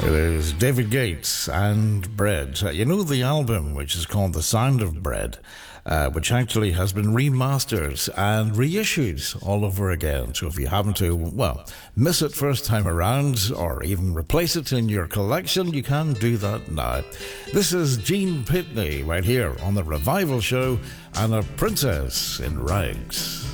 It is David Gates and Bread. You know the album, which is called The Sound of Bread, which actually has been remastered and reissued all over again. So if you happen to, miss it first time around or even replace it in your collection, you can do that now. This is Gene Pitney right here on The Revival Show and A Princess in Rags.